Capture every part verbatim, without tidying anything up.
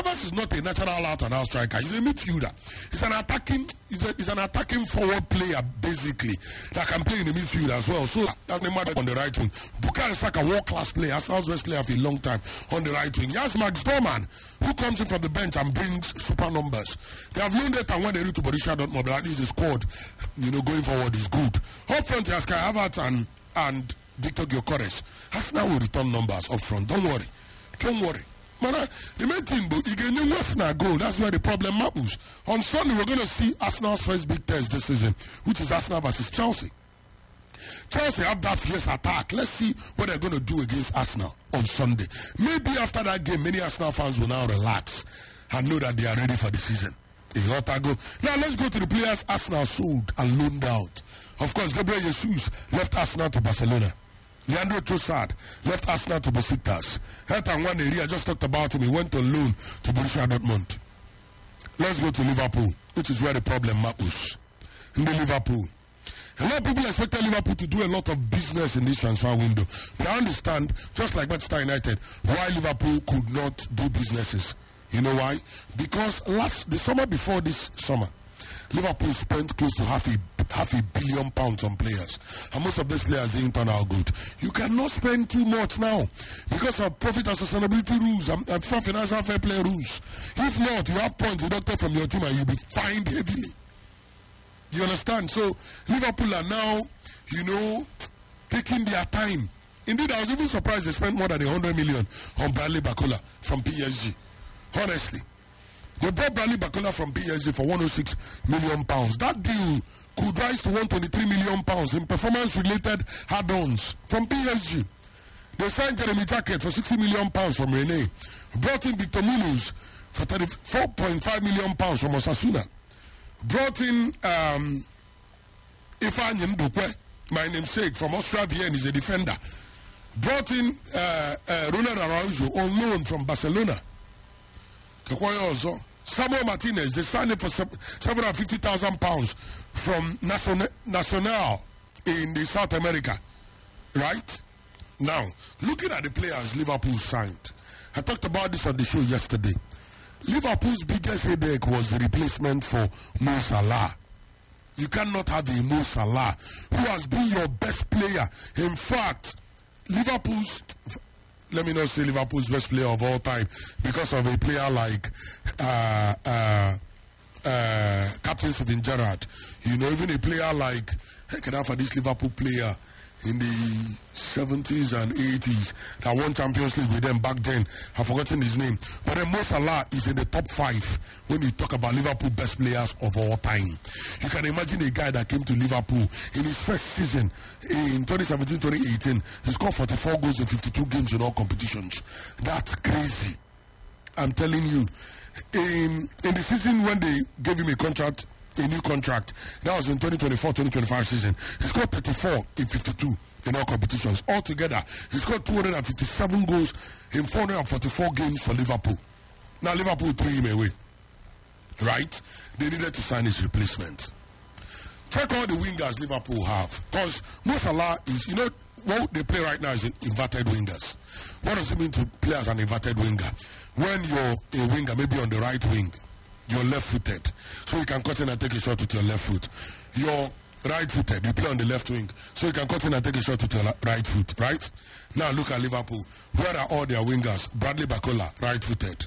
Navas is not a natural out and out striker. He's a midfielder. He's an attacking. He's, a, he's an attacking forward player basically that can play in the midfield as well. So that's the matter on the right wing. Bukayo Saka, world class player, Arsenal's best player for a long time on the right wing. Yes, Max Dorman, who comes in from the bench and brings super numbers. They have learned it, and when they reach to Borussia Dortmund, but at least the squad, you know, going forward is good. Up front, he has Kai Havertz and and Victor Gyökeres. Arsenal will return numbers up front. Don't worry. Don't worry. Man, the main thing, but you get new Arsenal goal. That's where the problem happens. On Sunday, we're going to see Arsenal's first big test this season, which is Arsenal versus Chelsea. Chelsea have that fierce attack. Let's see what they're going to do against Arsenal on Sunday. Maybe after that game, many Arsenal fans will now relax and know that they are ready for the season. Now let's go to the players Arsenal sold and loaned out. Of course, Gabriel Jesus left Arsenal to Barcelona. Leandro Trossard left Arsenal to Besiktas. Hertha Nwaneri, I just talked about him. He went on loan to Borussia Dortmund. Let's go to Liverpool, which is where the problem matters. In the Liverpool, a lot of people expected Liverpool to do a lot of business in this transfer window. But I understand, just like Manchester United, why Liverpool could not do businesses. You know why? Because last the summer before this summer, Liverpool spent close to half a half a billion pounds on players, and most of these players didn't turn out good. You cannot spend too much now because of profit and sustainability rules and, and financial fair play rules. If not, you have points deducted from your team and you'll be fined heavily. You understand? So Liverpool are now, you know, taking their time. Indeed, I was even surprised they spent more than a hundred million on Bradley Barcola from P S G. Honestly, they bought Bradley Barcola from P S G for one hundred six million pounds. That deal could rise to one hundred twenty-three million pounds in performance-related add-ons from P S G. They signed Jeremy Jacket for sixty million pounds from Rennes. Brought in Victor Munoz for thirty-four point five million pounds from Osasuna. Brought in um, Ifeanyi Ndukwe, my namesake, from Austria Vienna, is a defender. Brought in uh, uh, Ronald Araujo on loan from Barcelona. Samuel Martinez, they signed him for seven hundred fifty thousand pounds from Nacional, Nacional in the South America. Right? Now, looking at the players Liverpool signed, I talked about this on the show yesterday. Liverpool's biggest headache was the replacement for Mo Salah. You cannot have a Mo Salah who has been your best player. In fact, Liverpool's... Let me not say Liverpool's best player of all time because of a player like uh, uh, uh, Captain Steven Gerrard. You know, even a player like, heck, for this Liverpool player in the seventies and eighties that won Champions League with them back then. I've forgotten his name. But then Mo Salah is in the top five when you talk about Liverpool best players of all time. You can imagine a guy that came to Liverpool in his first season in twenty seventeen twenty eighteen. He scored forty-four goals in fifty-two games in all competitions. That's crazy. I'm telling you. In, in the season when they gave him a contract, a new contract, that was in twenty twenty-four twenty twenty-five season, he scored thirty-four in fifty-two in all competitions. Altogether, he scored two hundred fifty-seven goals in four hundred forty-four games for Liverpool. Now Liverpool threw him away. Right? They needed to sign his replacement. Check all the wingers Liverpool have. Because Mo Salah is, you know, what they play right now is inverted wingers. What does it mean to play as an inverted winger? When you're a winger, maybe on the right wing, you're left-footed, so you can cut in and take a shot with your left foot. You're right-footed, you play on the left wing, so you can cut in and take a shot with your right foot, right? Now look at Liverpool. Where are all their wingers? Bradley Barcola, right-footed,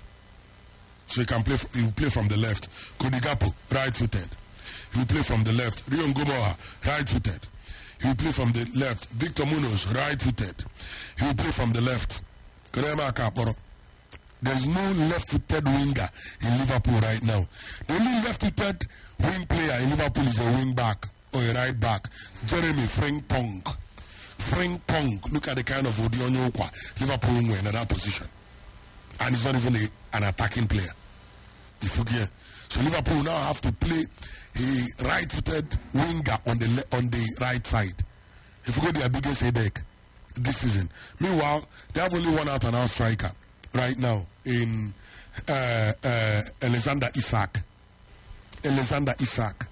so you can play. You play from the left. Cody Gakpo, right-footed. You play from the left. Rion Gomora, right-footed. You play from the left. Victor Munoz, right-footed. You play from the left. Krema Kaporo. There's no left-footed winger in Liverpool right now. The only left-footed wing player in Liverpool is a wing back or a right back. Jeremy Frimpong. Frimpong. Look at the kind of Odionyo Liverpool wing in that position. And he's not even a, an attacking player. If you get. So Liverpool now have to play a right-footed winger on the le- on the right side. If you go their biggest headache this season. Meanwhile, they have only one out-and-out striker right now in uh, uh, Alexander Isak. Alexander Isak.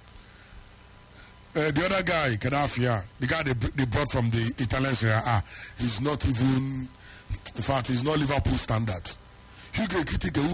Uh, the other guy, Kadafia, the guy they, they brought from the Italian Serie A, is not even, in fact, he's not Liverpool standard. Hugo Ekitike,